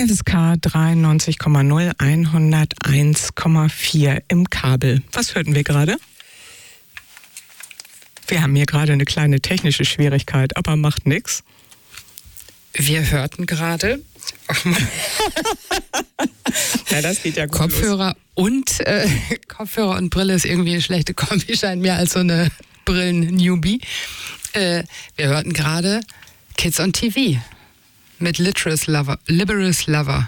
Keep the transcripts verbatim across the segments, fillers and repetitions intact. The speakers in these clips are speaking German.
F S K dreiundneunzig Komma null, hunderteins Komma vier im Kabel. Was hörten wir gerade? Wir haben hier gerade eine kleine technische Schwierigkeit, aber macht nichts. Wir hörten gerade ja, das geht ja gut Kopfhörer los. und äh, Kopfhörer und Brille ist irgendwie eine schlechte Kombi, scheint mir als so eine Brillen-Newbie. Äh, wir hörten gerade Kids on T V mit Literacy Lover, Liberous Lover.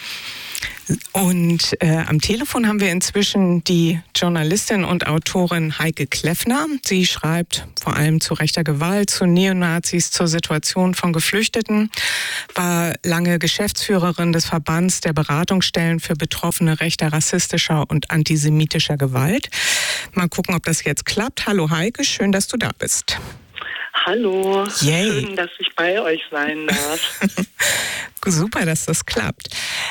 Und äh, am Telefon haben wir inzwischen die Journalistin und Autorin Heike Kleffner. Sie schreibt vor allem zu rechter Gewalt, zu Neonazis, zur Situation von Geflüchteten, war lange Geschäftsführerin des Verbands der Beratungsstellen für Betroffene rechter, rassistischer und antisemitischer Gewalt. Mal gucken, ob das jetzt klappt. Hallo Heike, schön, dass du da bist. Hallo, Yay. Schön, dass ich bei euch sein darf. Super, dass das klappt.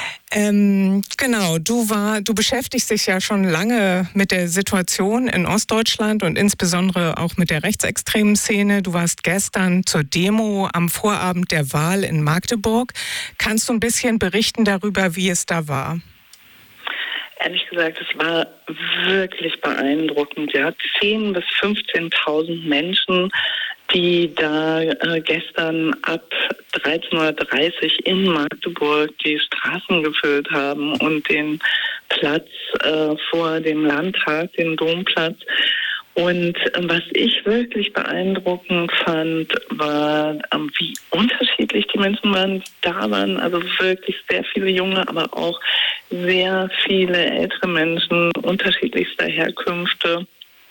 Ähm, genau, du war, du beschäftigst dich ja schon lange mit der Situation in Ostdeutschland und insbesondere auch mit der rechtsextremen Szene. Du warst gestern zur Demo am Vorabend der Wahl in Magdeburg. Kannst du ein bisschen berichten darüber, wie es da war? Ehrlich gesagt, es war wirklich beeindruckend. Ja, zehntausend bis fünfzehntausend Menschen, die da äh, gestern ab dreizehn Uhr dreißig in Magdeburg die Straßen gefüllt haben und den Platz äh, vor dem Landtag, den Domplatz. Und äh, was ich wirklich beeindruckend fand, war, äh, wie unterschiedlich die Menschen waren, die da waren. Also wirklich sehr viele junge, aber auch sehr viele ältere Menschen unterschiedlichster Herkünfte.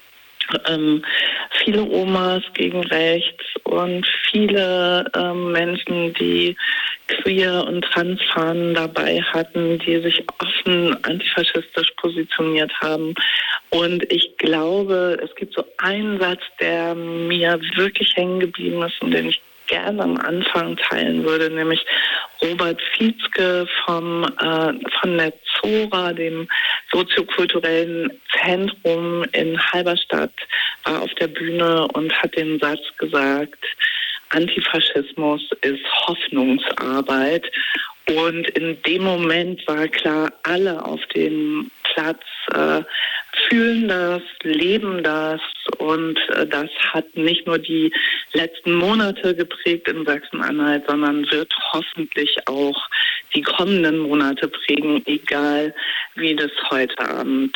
Ähm, viele Omas gegen rechts und viele ähm, Menschen, die queer und transfahnen dabei hatten, die sich offen antifaschistisch positioniert haben. Und ich glaube, es gibt so einen Satz, der mir wirklich hängen geblieben ist und den ich gerne am Anfang teilen würde, nämlich Robert Fitzke vom, äh, von der Zora, dem soziokulturellen Zentrum in Halberstadt, war auf der Bühne und hat den Satz gesagt, Antifaschismus ist Hoffnungsarbeit. Und in dem Moment war klar, alle auf dem Platz äh, fühlen das, leben das und äh, das hat nicht nur die letzten Monate geprägt in Sachsen-Anhalt, sondern wird hoffentlich auch die kommenden Monate prägen, egal wie das heute Abend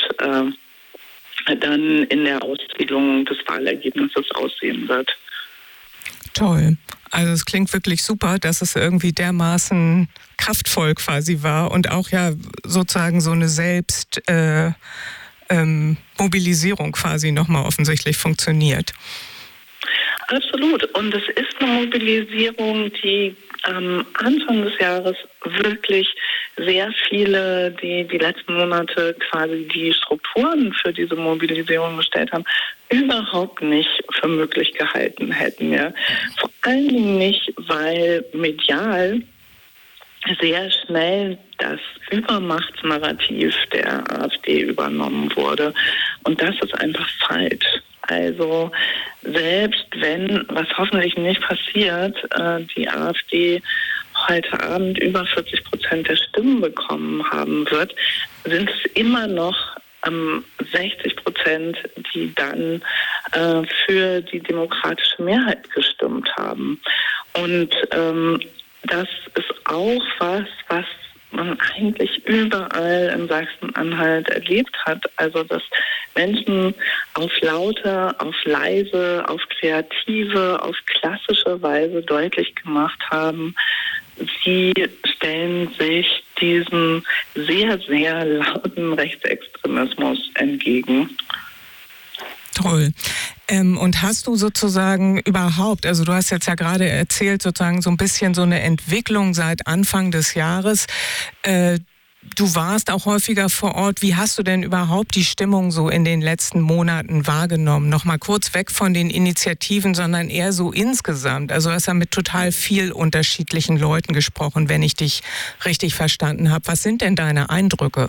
äh, dann in der Auszählung des Wahlergebnisses aussehen wird. Toll. Also es klingt wirklich super, dass es irgendwie dermaßen kraftvoll quasi war und auch ja sozusagen so eine Selbst äh, ähm, Mobilisierung quasi nochmal offensichtlich funktioniert. Absolut. Und es ist eine Mobilisierung, die am Anfang des Jahres wirklich sehr viele, die die letzten Monate quasi die Strukturen für diese Mobilisierung gestellt haben, überhaupt nicht für möglich gehalten hätten. Ja. Vor allen Dingen nicht, weil medial sehr schnell das Übermachtsnarrativ der AfD übernommen wurde. Und das ist einfach falsch. Also selbst wenn, was hoffentlich nicht passiert, die AfD heute Abend über vierzig Prozent der Stimmen bekommen haben wird, sind es immer noch ähm, sechzig Prozent, die dann äh, für die demokratische Mehrheit gestimmt haben. Und ähm, das ist auch was, was man eigentlich überall in Sachsen-Anhalt erlebt hat. Also dass Menschen auf laute, auf leise, auf kreative, auf klassische Weise deutlich gemacht haben, sie stellen sich diesem sehr, sehr lauten Rechtsextremismus entgegen. Toll. Ähm, und hast du sozusagen überhaupt, also du hast jetzt ja gerade erzählt, sozusagen so ein bisschen so eine Entwicklung seit Anfang des Jahres. Äh, du warst auch häufiger vor Ort. Wie hast du denn überhaupt die Stimmung so in den letzten Monaten wahrgenommen? Nochmal kurz weg von den Initiativen, sondern eher so insgesamt. Also du hast ja mit total viel unterschiedlichen Leuten gesprochen, wenn ich dich richtig verstanden habe. Was sind denn deine Eindrücke?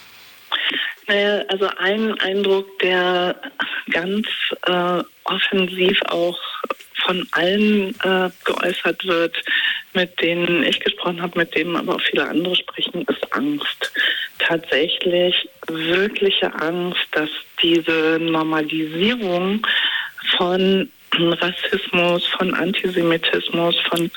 Naja, also ein Eindruck, der ganz äh, offensiv auch von allen äh, geäußert wird, mit denen ich gesprochen habe, mit denen aber auch viele andere sprechen, ist Angst. Tatsächlich wirkliche Angst, dass diese Normalisierung von Rassismus, von Antisemitismus, von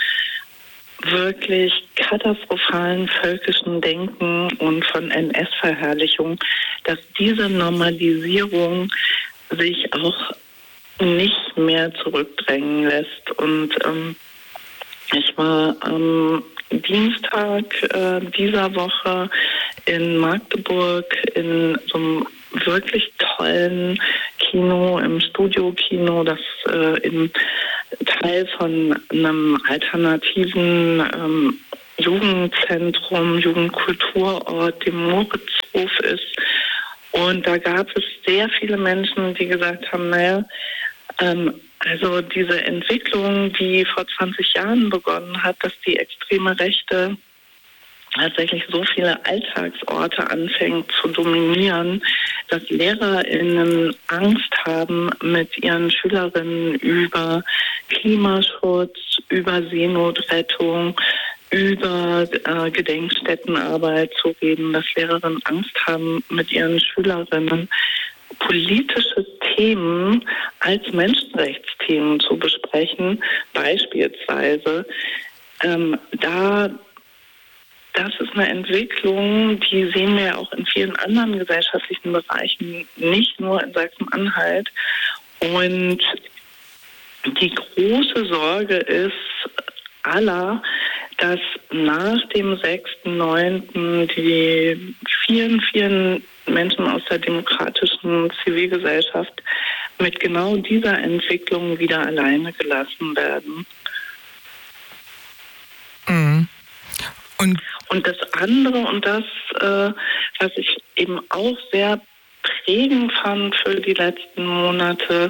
wirklich katastrophalen völkischen Denken und von N S-Verherrlichung, dass diese Normalisierung sich auch nicht mehr zurückdrängen lässt. Und ähm, ich war am Dienstag äh, dieser Woche in Magdeburg in so einem wirklich tollen Kino, im Studio-Kino, das äh, im Teil von einem alternativen ähm, Jugendzentrum, Jugendkulturort, dem Moritzhof ist. Und da gab es sehr viele Menschen, die gesagt haben, naja, ähm, also diese Entwicklung, die vor zwanzig Jahren begonnen hat, dass die extreme Rechte tatsächlich so viele Alltagsorte anfängt zu dominieren, dass LehrerInnen Angst haben, mit ihren Schülerinnen über Klimaschutz, über Seenotrettung, über äh, Gedenkstättenarbeit zu reden, dass Lehrerinnen Angst haben, mit ihren Schülerinnen politische Themen als Menschenrechtsthemen zu besprechen, beispielsweise. Ähm, da Das ist eine Entwicklung, die sehen wir ja auch in vielen anderen gesellschaftlichen Bereichen, nicht nur in Sachsen-Anhalt. Und die große Sorge ist aller, dass nach dem sechsten neunten die vielen, vielen Menschen aus der demokratischen Zivilgesellschaft mit genau dieser Entwicklung wieder alleine gelassen werden. Mhm. Und Und das andere und das, äh, was ich eben auch sehr prägend fand für die letzten Monate,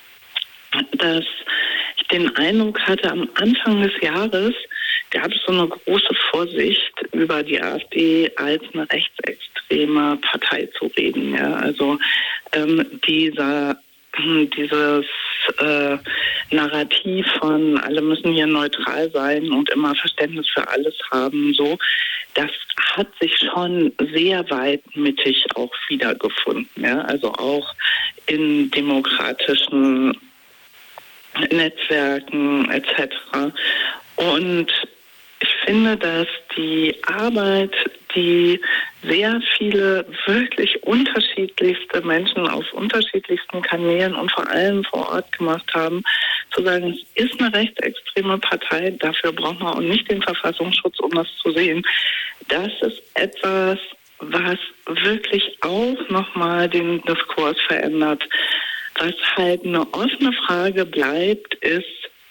dass ich den Eindruck hatte, am Anfang des Jahres gab es so eine große Vorsicht, über die AfD als eine rechtsextreme Partei zu reden. Ja? Also ähm, dieser, dieses äh, Narrativ von alle müssen hier neutral sein und immer Verständnis für alles haben, so, das hat sich schon sehr weit mittig auch wiedergefunden. Ja? Also auch in demokratischen Netzwerken et cetera. Und ich finde, dass die Arbeit, die sehr viele wirklich unterschiedlichste Menschen auf unterschiedlichsten Kanälen und vor allem vor Ort gemacht haben, zu sagen, es ist eine rechtsextreme Partei, dafür braucht man auch nicht den Verfassungsschutz, um das zu sehen. Das ist etwas, was wirklich auch nochmal den Diskurs verändert. Was halt eine offene Frage bleibt, ist,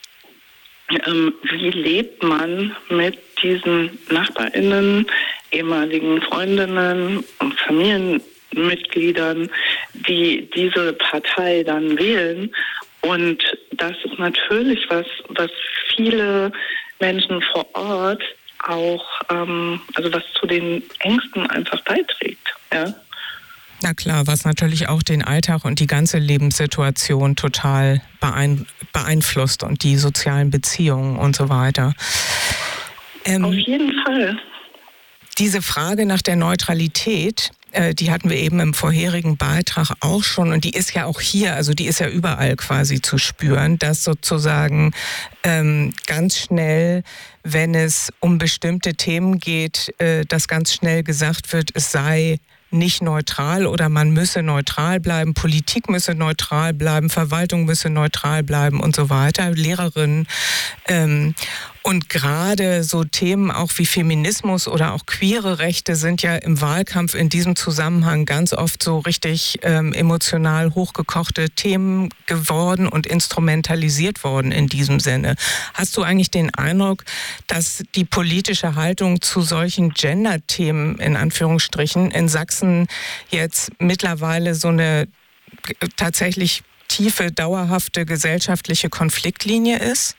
ähm, wie lebt man mit diesen NachbarInnen, ehemaligen Freundinnen und Familienmitgliedern, die diese Partei dann wählen. Und das ist natürlich was, was viele Menschen vor Ort auch, ähm, also was zu den Ängsten einfach beiträgt, ja. Na klar, was natürlich auch den Alltag und die ganze Lebenssituation total beein- beeinflusst und die sozialen Beziehungen und so weiter. Ähm, Auf jeden Fall. Diese Frage nach der Neutralität, äh, die hatten wir eben im vorherigen Beitrag auch schon und die ist ja auch hier, also die ist ja überall quasi zu spüren, dass sozusagen ähm, ganz schnell, wenn es um bestimmte Themen geht, äh, dass ganz schnell gesagt wird, es sei nicht neutral oder man müsse neutral bleiben, Politik müsse neutral bleiben, Verwaltung müsse neutral bleiben und so weiter, Lehrerinnen. Ähm, und gerade so Themen auch wie Feminismus oder auch queere Rechte sind ja im Wahlkampf in diesem Zusammenhang ganz oft so richtig ähm, emotional hochgekochte Themen geworden und instrumentalisiert worden in diesem Sinne. Hast du eigentlich den Eindruck, dass die politische Haltung zu solchen Gender-Themen in Anführungsstrichen in Sachsen jetzt mittlerweile so eine tatsächlich tiefe, dauerhafte gesellschaftliche Konfliktlinie ist?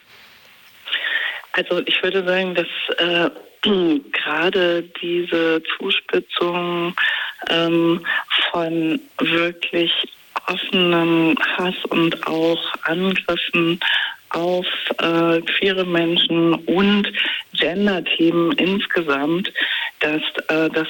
Also ich würde sagen, dass äh, gerade diese Zuspitzung ähm, von wirklich offenem Hass und auch Angriffen auf äh, queere Menschen und Gender-Themen insgesamt, dass, äh, dass,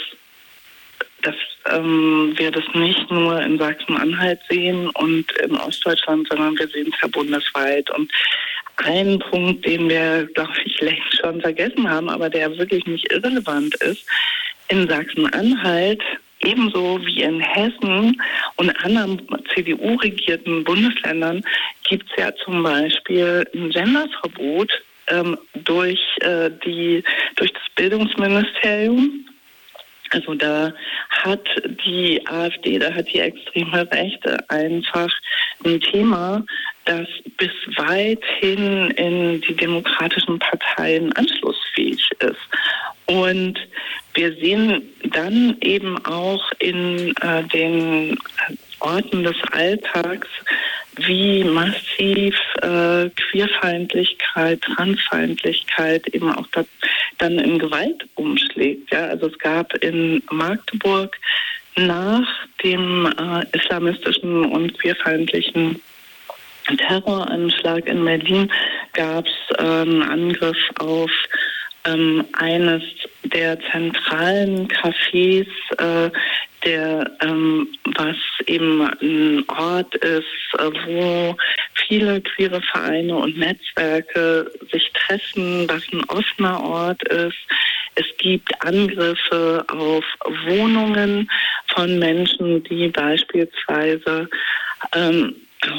dass ähm, wir das nicht nur in Sachsen-Anhalt sehen und in Ostdeutschland, sondern wir sehen es ja bundesweit. Und ein Punkt, den wir, glaube ich, längst schon vergessen haben, aber der wirklich nicht irrelevant ist, in Sachsen-Anhalt ebenso wie in Hessen und anderen C D U-regierten Bundesländern gibt es ja zum Beispiel ein Genderverbot ähm, durch, äh, die, durch das Bildungsministerium. Also da hat die AfD, da hat die extreme Rechte einfach ein Thema, das bis weit hin in die demokratischen Parteien anschlussfähig ist. Und wir sehen dann eben auch in äh, den Orten des Alltags, wie massiv äh, Queerfeindlichkeit, Transfeindlichkeit eben auch da, dann in Gewalt umschlägt. Ja? Also es gab in Magdeburg nach dem äh, islamistischen und queerfeindlichen Terroranschlag in Berlin gab es äh, einen Angriff auf ähm, eines der zentralen Cafés, äh, der ähm, was eben ein Ort ist, äh, wo viele queere Vereine und Netzwerke sich treffen, was ein offener Ort ist. Es gibt Angriffe auf Wohnungen von Menschen, die beispielsweise ähm,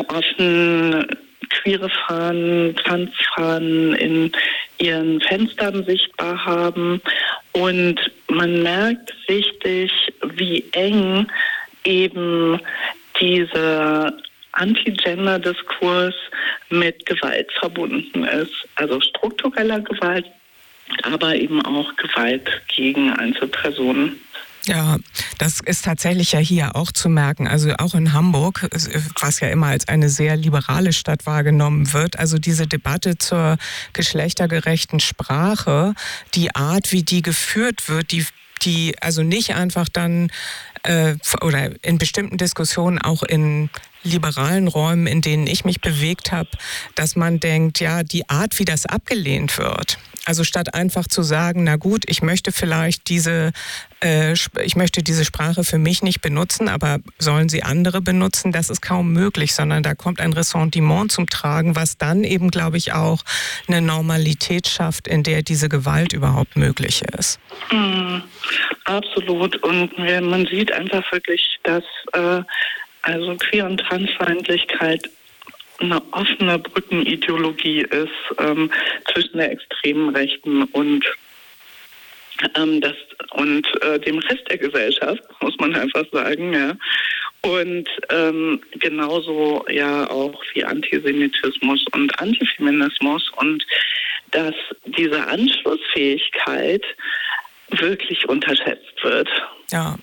offen queere Fahnen, Transfahnen in ihren Fenstern sichtbar haben. Und man merkt richtig, wie eng eben dieser Anti-Gender-Diskurs mit Gewalt verbunden ist. Also struktureller Gewalt, aber eben auch Gewalt gegen Einzelpersonen. Ja, das ist tatsächlich ja hier auch zu merken. Also auch in Hamburg, was ja immer als eine sehr liberale Stadt wahrgenommen wird. Also diese Debatte zur geschlechtergerechten Sprache, die Art, wie die geführt wird, die die also nicht einfach dann äh, oder in bestimmten Diskussionen auch in liberalen Räumen, in denen ich mich bewegt habe, dass man denkt, ja, die Art, wie das abgelehnt wird. Also statt einfach zu sagen, na gut, ich möchte vielleicht diese, äh, ich möchte diese Sprache für mich nicht benutzen, aber sollen sie andere benutzen? Das ist kaum möglich, sondern da kommt ein Ressentiment zum Tragen, was dann eben, glaube ich, auch eine Normalität schafft, in der diese Gewalt überhaupt möglich ist. Mm, absolut. Und man sieht einfach wirklich, dass äh, also Queer- und Transfeindlichkeit eine offene Brückenideologie ist ähm, zwischen der extremen Rechten und ähm, das und äh, dem Rest der Gesellschaft, muss man einfach sagen, ja. Und ähm, genauso ja auch wie Antisemitismus und Antifeminismus, und dass diese Anschlussfähigkeit wirklich unterschätzt wird. Ja.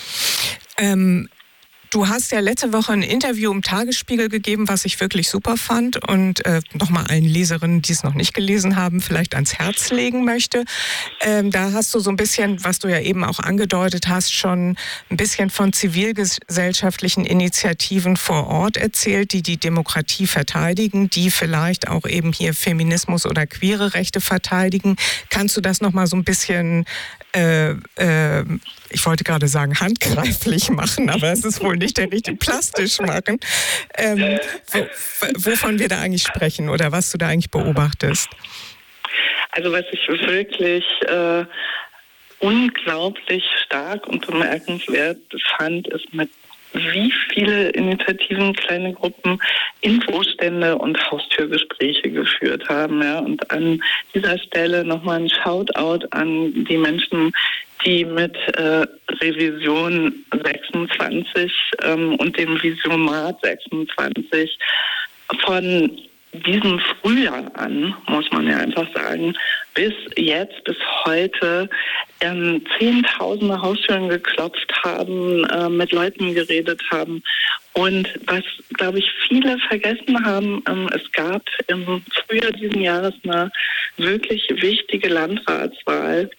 Ähm Du hast ja letzte Woche ein Interview im Tagesspiegel gegeben, was ich wirklich super fand und äh, nochmal allen Leserinnen, die es noch nicht gelesen haben, vielleicht ans Herz legen möchte. Ähm, da hast du so ein bisschen, was du ja eben auch angedeutet hast, schon ein bisschen von zivilgesellschaftlichen Initiativen vor Ort erzählt, die die Demokratie verteidigen, die vielleicht auch eben hier Feminismus oder queere Rechte verteidigen. Kannst du das nochmal so ein bisschen Äh, äh, ich wollte gerade sagen, handgreiflich machen, aber es ist wohl nicht der richtige, plastisch machen, ähm, wo, wovon wir da eigentlich sprechen oder was du da eigentlich beobachtest? Also was ich wirklich äh, unglaublich stark und bemerkenswert fand, ist, mit wie viele Initiativen, kleine Gruppen Infostände und Haustürgespräche geführt haben. Ja. Und an dieser Stelle nochmal ein Shoutout an die Menschen, die mit äh, Revision sechsundzwanzig ähm, und dem Visiomat sechsundzwanzig von diesem Frühjahr an, muss man ja einfach sagen, bis jetzt, bis heute ähm, Zehntausende Haustüren geklopft haben, äh, mit Leuten geredet haben. Und was, glaube ich, viele vergessen haben, ähm, es gab im Frühjahr diesen Jahres eine wirklich wichtige Landratswahl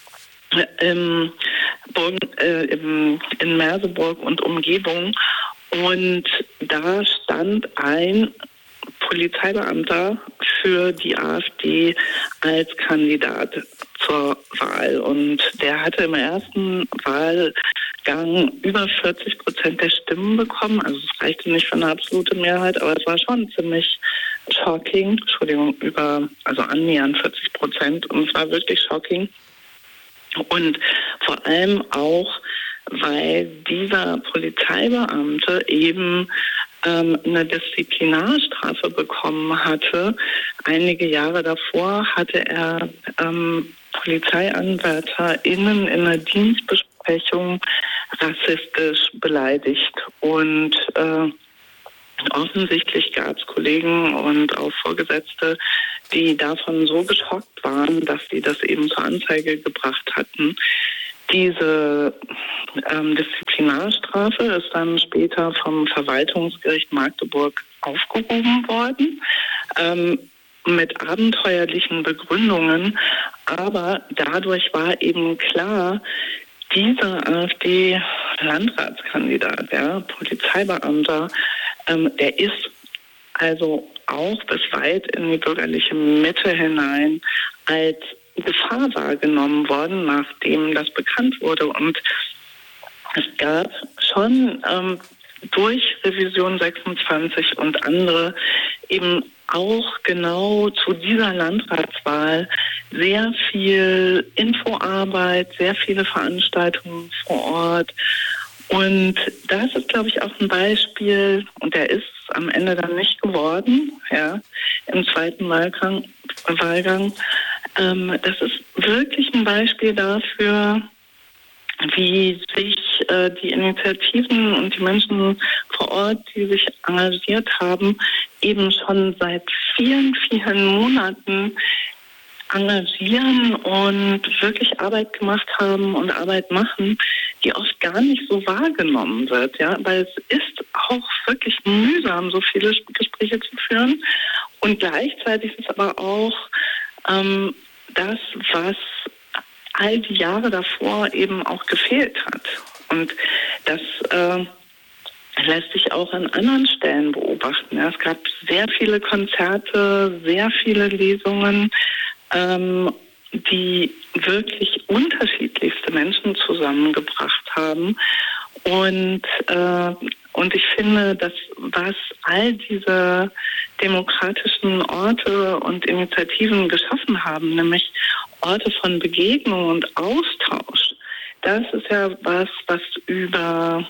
im, äh, im, in Merseburg und Umgebung. Und da stand ein Polizeibeamter für die AfD als Kandidat zur Wahl. Und der hatte im ersten Wahlgang über vierzig Prozent der Stimmen bekommen. Also es reichte nicht für eine absolute Mehrheit, aber es war schon ziemlich shocking. Entschuldigung, über, also annähernd vierzig Prozent. Und es war wirklich shocking. Und vor allem auch, weil dieser Polizeibeamte eben ähm, eine Disziplinarstrafe bekommen hatte. Einige Jahre davor hatte er ähm, PolizeianwärterInnen in einer Dienstbesprechung rassistisch beleidigt. Und äh, offensichtlich gab es Kollegen und auch Vorgesetzte, die davon so geschockt waren, dass sie das eben zur Anzeige gebracht hatten. Diese ähm, Disziplinarstrafe ist dann später vom Verwaltungsgericht Magdeburg aufgehoben worden, ähm, mit abenteuerlichen Begründungen. Aber dadurch war eben klar, dieser AfD-Landratskandidat, der Polizeibeamter, ähm, der ist also auch bis weit in die bürgerliche Mitte hinein als Gefahr wahrgenommen worden, nachdem das bekannt wurde. Und es gab schon ähm, durch Revision sechsundzwanzig und andere eben auch genau zu dieser Landratswahl sehr viel Infoarbeit, sehr viele Veranstaltungen vor Ort. Und das ist, glaube ich, auch ein Beispiel, und der ist am Ende dann nicht geworden, ja, im zweiten Wahlgang, Wahlgang. Ähm, das ist wirklich ein Beispiel dafür, wie sich äh, die Initiativen und die Menschen vor Ort, die sich engagiert haben, eben schon seit vielen, vielen Monaten engagieren und wirklich Arbeit gemacht haben und Arbeit machen, die oft gar nicht so wahrgenommen wird, ja, weil es ist auch wirklich mühsam, so viele Gespräche zu führen, und gleichzeitig ist es aber auch ähm, das, was all die Jahre davor eben auch gefehlt hat. Und das äh, lässt sich auch an anderen Stellen beobachten. Ja, es gab sehr viele Konzerte, sehr viele Lesungen, ähm, die wirklich unterschiedlichste Menschen zusammengebracht haben. Und, äh, und ich finde, dass was all diese demokratischen Orte und Initiativen geschaffen haben, nämlich Orte von Begegnung und Austausch, das ist ja was, was über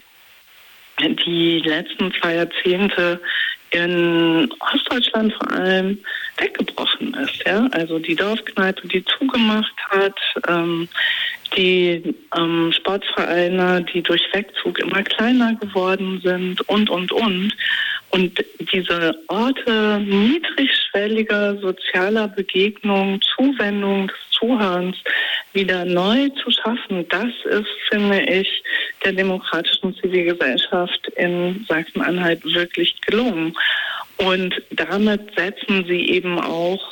die letzten zwei Jahrzehnte in Ostdeutschland vor allem weggebrochen ist. Ja? Also die Dorfkneipe, die zugemacht hat, ähm, die ähm, Sportvereine, die durch Wegzug immer kleiner geworden sind und, und, und. Und diese Orte niedrigschwelliger sozialer Begegnung, Zuwendung, des Zuhörens wieder neu zu schaffen, das ist, finde ich, der demokratischen Zivilgesellschaft in Sachsen-Anhalt wirklich gelungen. Und damit setzen sie eben auch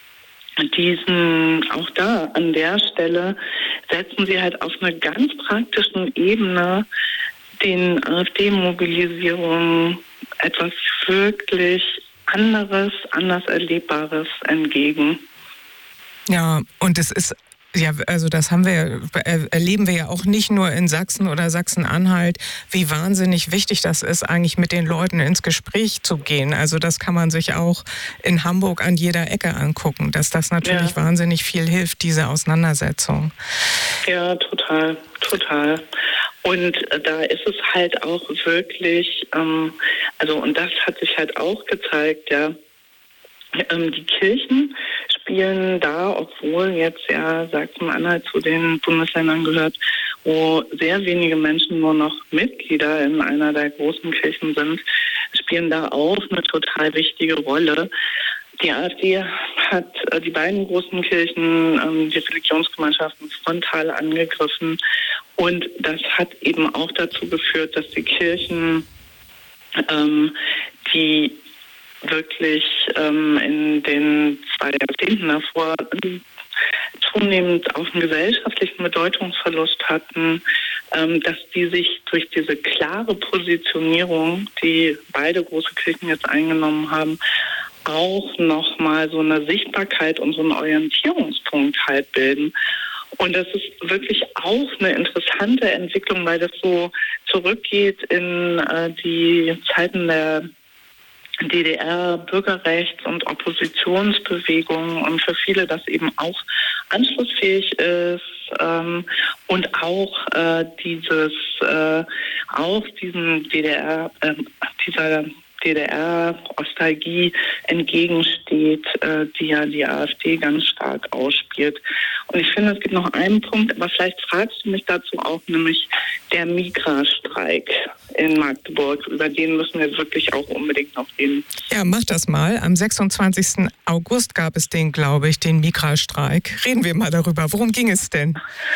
diesen, auch da an der Stelle, setzen sie halt auf einer ganz praktischen Ebene den AfD-Mobilisierungen etwas wirklich anderes, anders Erlebbares entgegen. Ja, und es ist, ja, also das haben wir, erleben wir ja auch nicht nur in Sachsen oder Sachsen-Anhalt, wie wahnsinnig wichtig das ist, eigentlich mit den Leuten ins Gespräch zu gehen. Also das kann man sich auch in Hamburg an jeder Ecke angucken, dass das natürlich ja. wahnsinnig viel hilft, diese Auseinandersetzung. Ja, total, total. Und da ist es halt auch wirklich, ähm, also und das hat sich halt auch gezeigt, ja, ähm, die Kirchen spielen da, obwohl jetzt ja Sachsen-Anhalt zu den Bundesländern gehört, wo sehr wenige Menschen nur noch Mitglieder in einer der großen Kirchen sind, spielen da auch eine total wichtige Rolle. Die AfD hat äh, die beiden großen Kirchen, ähm, die Religionsgemeinschaften frontal angegriffen. Und das hat eben auch dazu geführt, dass die Kirchen, ähm, die wirklich ähm, in den zwei Jahrzehnten davor zunehmend auch einen gesellschaftlichen Bedeutungsverlust hatten, ähm, dass die sich durch diese klare Positionierung, die beide große Kirchen jetzt eingenommen haben, auch nochmal so eine Sichtbarkeit und so einen Orientierungspunkt halt bilden. Und das ist wirklich auch eine interessante Entwicklung, weil das so zurückgeht in äh, die Zeiten der D D R, Bürgerrechts- und Oppositionsbewegung und für viele das eben auch anschlussfähig ist ähm, und auch äh, dieses äh, auch diesen D D R, äh, dieser D D R-Nostalgie entgegensteht, äh, die ja die AfD ganz stark ausspielt. Und ich finde, es gibt noch einen Punkt, aber vielleicht fragst du mich dazu auch, nämlich der Migra-Streik in Magdeburg. Über den müssen wir wirklich auch unbedingt noch reden. Ja, mach das mal. Am sechsundzwanzigsten August gab es den, glaube ich, den Migra-Streik. Reden wir mal darüber. Worum ging es denn?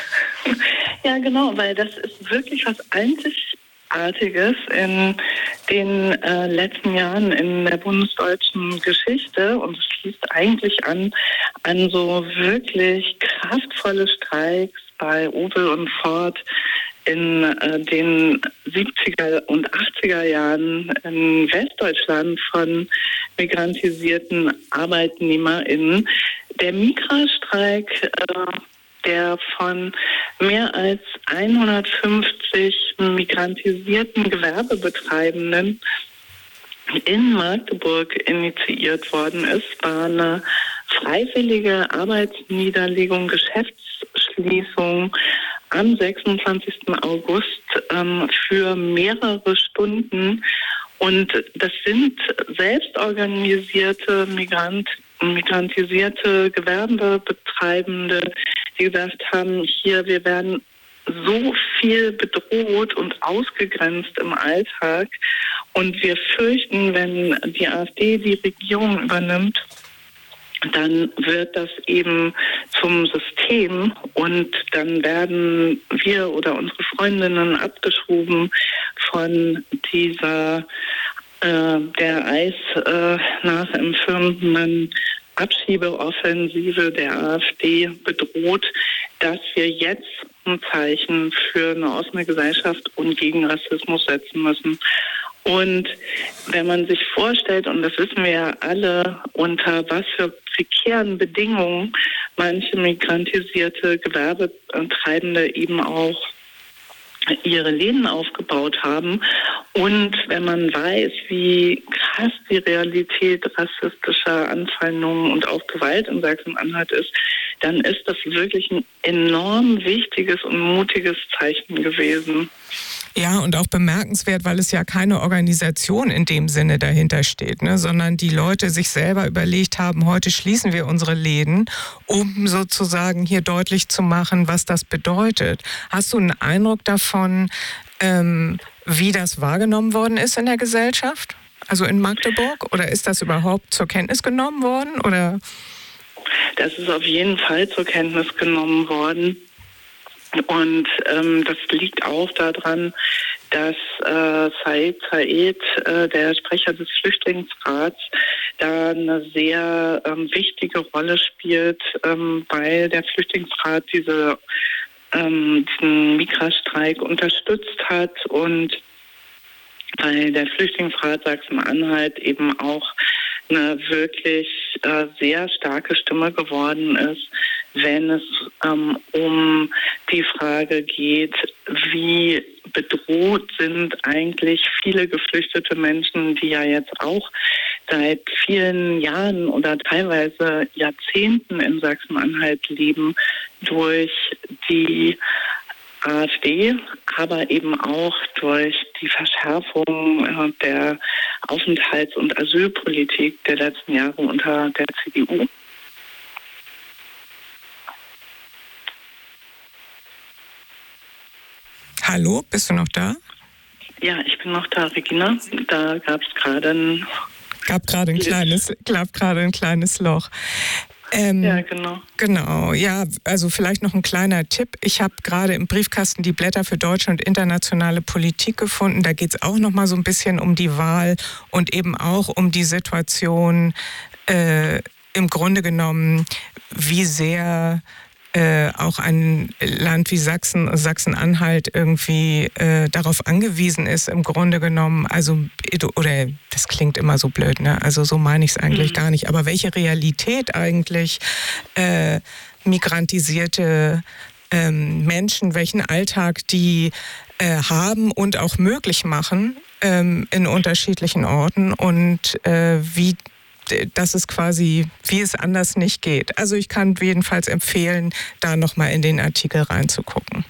Ja, genau, weil das ist wirklich was Einzigartiges in den äh, letzten Jahren in der bundesdeutschen Geschichte, und es schließt eigentlich an an so wirklich kraftvolle Streiks bei Opel und Ford in äh, den siebziger und achtziger Jahren in Westdeutschland von migrantisierten ArbeitnehmerInnen. Der Migra-Streik, äh, der von mehr als hundertfünfzig migrantisierten Gewerbebetreibenden in Magdeburg initiiert worden ist, war eine freiwillige Arbeitsniederlegung, Geschäftsschließung am sechsundzwanzigsten August ähm, für mehrere Stunden. Und das sind selbstorganisierte Migrant, migrantisierte Gewerbebetreibende, die gesagt haben, hier, wir werden so viel bedroht und ausgegrenzt im Alltag. Und wir fürchten, wenn die AfD die Regierung übernimmt, dann wird das eben zum System und dann werden wir oder unsere Freundinnen abgeschoben von dieser äh, der Eis äh, nachempfindenden Abschiebeoffensive der AfD bedroht, dass wir jetzt ein Zeichen für eine offene Gesellschaft und gegen Rassismus setzen müssen. Und wenn man sich vorstellt, und das wissen wir ja alle, unter was für prekären Bedingungen manche migrantisierte Gewerbetreibende eben auch ihre Läden aufgebaut haben, und wenn man weiß, wie krass die Realität rassistischer Anfeindungen und auch Gewalt in Sachsen-Anhalt ist, dann ist das wirklich ein enorm wichtiges und mutiges Zeichen gewesen. Ja, und auch bemerkenswert, weil es ja keine Organisation in dem Sinne dahinter steht, ne, sondern die Leute sich selber überlegt haben, heute schließen wir unsere Läden, um sozusagen hier deutlich zu machen, was das bedeutet. Hast du einen Eindruck davon, ähm, wie das wahrgenommen worden ist in der Gesellschaft? Also in Magdeburg? Oder ist das überhaupt zur Kenntnis genommen worden? Oder? Das ist auf jeden Fall zur Kenntnis genommen worden. Und ähm, das liegt auch daran, dass äh, Said Said, äh, der Sprecher des Flüchtlingsrats, da eine sehr ähm, wichtige Rolle spielt, ähm, weil der Flüchtlingsrat diese, ähm, diesen Migra-Streik unterstützt hat und weil der Flüchtlingsrat Sachsen-Anhalt eben auch eine wirklich äh, sehr starke Stimme geworden ist, wenn es ähm, um die Frage geht, wie bedroht sind eigentlich viele geflüchtete Menschen, die ja jetzt auch seit vielen Jahren oder teilweise Jahrzehnten in Sachsen-Anhalt leben, durch die AfD, aber eben auch durch die Verschärfung äh, der Aufenthalts- und Asylpolitik der letzten Jahre unter der C D U. Hallo, bist du noch da? Ja, ich bin noch da, Regina. Da gab es gerade ein... Gab gerade ein kleines, gab gerade ein kleines Loch. Ähm, ja, genau. Genau, ja, also vielleicht noch ein kleiner Tipp. Ich habe gerade im Briefkasten die Blätter für deutsche und internationale Politik gefunden. Da geht es auch noch mal so ein bisschen um die Wahl und eben auch um die Situation, äh, im Grunde genommen, wie sehr äh, auch ein Land wie Sachsen, Sachsen-Anhalt irgendwie äh, darauf angewiesen ist, im Grunde genommen, also, oder das klingt immer so blöd, ne? Also so meine ich es eigentlich mhm. gar nicht, aber welche Realität eigentlich äh, migrantisierte ähm, Menschen, welchen Alltag die äh, haben und auch möglich machen ähm, in unterschiedlichen Orten und äh, wie dass es quasi, wie es anders nicht geht. Also ich kann jedenfalls empfehlen, da nochmal in den Artikel reinzugucken.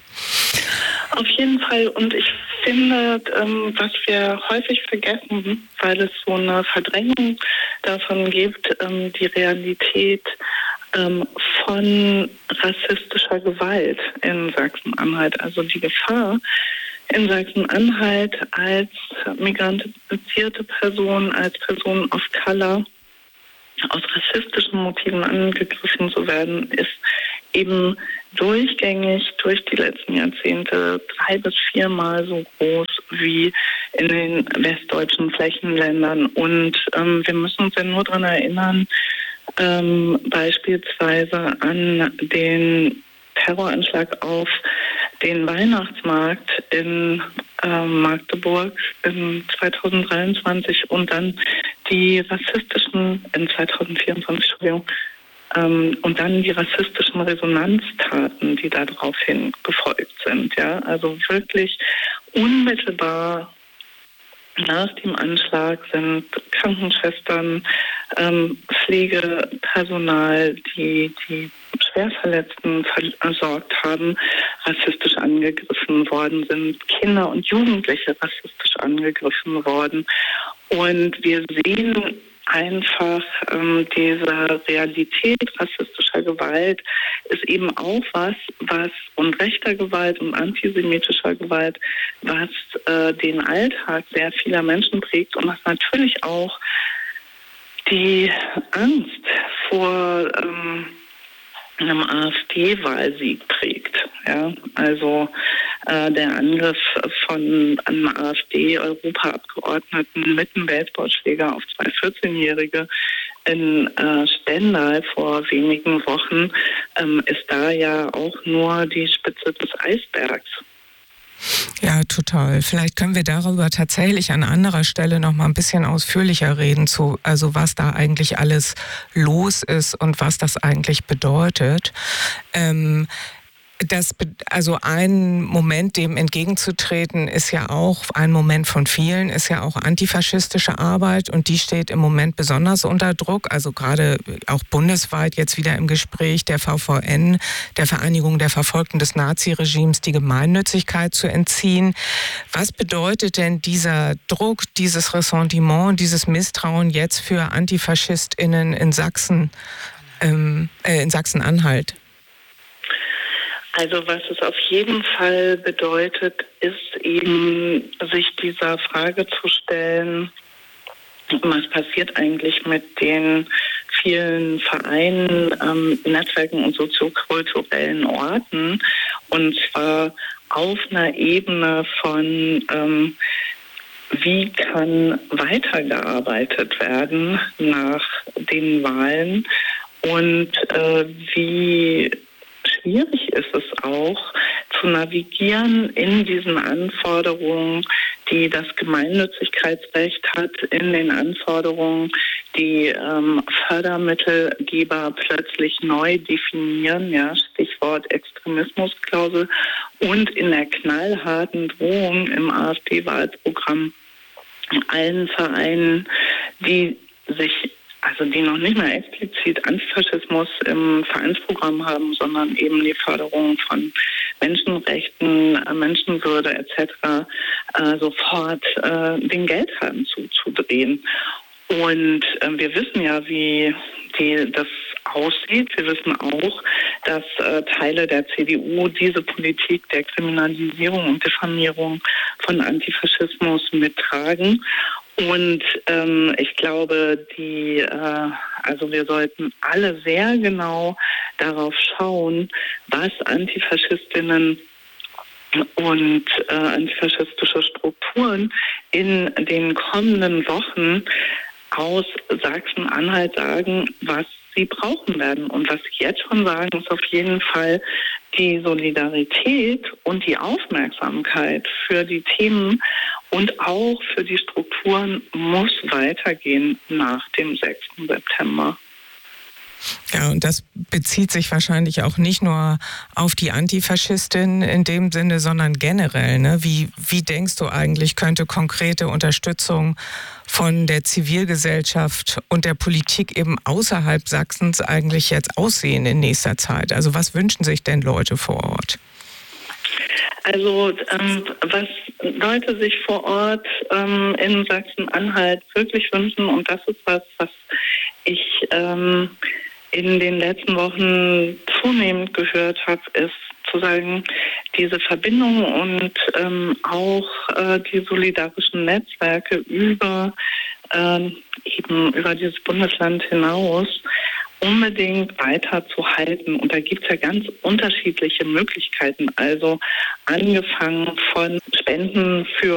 Auf jeden Fall. Und ich finde, ähm, was wir häufig vergessen, weil es so eine Verdrängung davon gibt, ähm, die Realität ähm, von rassistischer Gewalt in Sachsen-Anhalt. Also die Gefahr, in Sachsen-Anhalt als migrantifizierte Person, als Person of Color aus rassistischen Motiven angegriffen zu werden, ist eben durchgängig durch die letzten Jahrzehnte drei bis viermal so groß wie in den westdeutschen Flächenländern. Und ähm, wir müssen uns ja nur daran erinnern, ähm, beispielsweise an den Terroranschlag auf den Weihnachtsmarkt in äh, Magdeburg in zweitausenddreiundzwanzig und dann die rassistischen, in zweitausendvierundzwanzig, Entschuldigung, ähm, und dann die rassistischen Resonanztaten, die daraufhin gefolgt sind. Ja? Also wirklich unmittelbar nach dem Anschlag sind Krankenschwestern, ähm, Pflegepersonal, die die Schwerverletzten versorgt haben, rassistisch angegriffen worden sind, Kinder und Jugendliche rassistisch angegriffen worden. Und wir sehen einfach ähm, diese Realität rassistischer Gewalt ist eben auch was, was und rechter Gewalt und antisemitischer Gewalt, was äh, den Alltag sehr vieler Menschen prägt und was natürlich auch die Angst vor ähm, einem AfD-Wahlsieg prägt. Ja? Also äh, der Angriff von einem AfD-Europaabgeordneten mit einem Baseballschläger auf zwei vierzehnjährige in äh, Stendal vor wenigen Wochen ähm, ist da ja auch nur die Spitze des Eisbergs. Ja, total. Vielleicht können wir darüber tatsächlich an anderer Stelle noch mal ein bisschen ausführlicher reden, zu, also was da eigentlich alles los ist und was das eigentlich bedeutet. Ähm, Das, also ein Moment, dem entgegenzutreten, ist ja auch, ein Moment von vielen, ist ja auch antifaschistische Arbeit und die steht im Moment besonders unter Druck, also gerade auch bundesweit jetzt wieder im Gespräch der V V N, der Vereinigung der Verfolgten des Naziregimes, die Gemeinnützigkeit zu entziehen. Was bedeutet denn dieser Druck, dieses Ressentiment, dieses Misstrauen jetzt für AntifaschistInnen in Sachsen, ähm, äh, in Sachsen-Anhalt? Also was es auf jeden Fall bedeutet, ist eben, sich dieser Frage zu stellen, was passiert eigentlich mit den vielen Vereinen, ähm, Netzwerken und soziokulturellen Orten, und zwar auf einer Ebene von, ähm, wie kann weitergearbeitet werden nach den Wahlen und äh, wie schwierig ist es auch, zu navigieren in diesen Anforderungen, die das Gemeinnützigkeitsrecht hat, in den Anforderungen, die ähm, Fördermittelgeber plötzlich neu definieren, ja, Stichwort Extremismusklausel, und in der knallharten Drohung im AfD-Wahlprogramm allen Vereinen, die sich also die noch nicht mal explizit Antifaschismus im Vereinsprogramm haben, sondern eben die Förderung von Menschenrechten, Menschenwürde et cetera, äh, sofort äh, den Geldhahn zuzudrehen. Und äh, wir wissen ja, wie die, das aussieht. Wir wissen auch, dass äh, Teile der C D U diese Politik der Kriminalisierung und Diffamierung von Antifaschismus mittragen. Und ähm, ich glaube, die, äh, also wir sollten alle sehr genau darauf schauen, was Antifaschistinnen und äh, antifaschistische Strukturen in den kommenden Wochen aus Sachsen-Anhalt sagen, was sie brauchen werden. Und was ich jetzt schon sagen, ist auf jeden Fall die Solidarität und die Aufmerksamkeit für die Themen und auch für die Strukturen muss weitergehen nach dem sechsten September. Ja, und das bezieht sich wahrscheinlich auch nicht nur auf die Antifaschistin in dem Sinne, sondern generell. Ne? Wie, wie denkst du eigentlich, könnte konkrete Unterstützung von der Zivilgesellschaft und der Politik eben außerhalb Sachsens eigentlich jetzt aussehen in nächster Zeit? Also was wünschen sich denn Leute vor Ort? Also ähm, was Leute sich vor Ort ähm, in Sachsen-Anhalt wirklich wünschen, und das ist was, was ich ähm, in den letzten Wochen zunehmend gehört habe, ist zu sagen, diese Verbindung und ähm, auch äh, die solidarischen Netzwerke über ähm, eben über dieses Bundesland hinaus unbedingt weiterzuhalten. Und da gibt es ja ganz unterschiedliche Möglichkeiten. Also angefangen von Spenden für